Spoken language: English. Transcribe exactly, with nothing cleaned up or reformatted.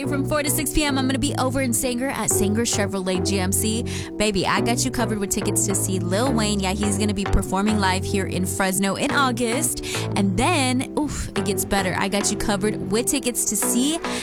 From four to six p.m., I'm going to be over in Sanger at Sanger Chevrolet G M C. Baby, I got you covered with tickets to see Lil Wayne. Yeah, he's going to be performing live here in Fresno in August. And then, oof, it gets better. I got you covered with tickets to see